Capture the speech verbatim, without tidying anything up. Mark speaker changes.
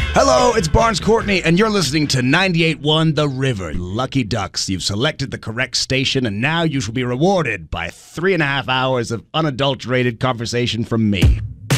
Speaker 1: Hello, it's Barnes Courtney, and you're listening to ninety-eight point one The River. Lucky Ducks, you've selected the correct station, and now you shall be rewarded by three and a half hours of unadulterated conversation from me.